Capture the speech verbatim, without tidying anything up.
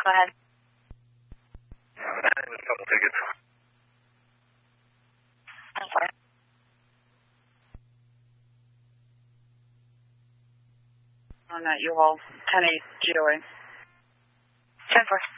Go ahead. I have a couple tickets. I'm sorry. On that U-Haul, ten eight G O A. ten four.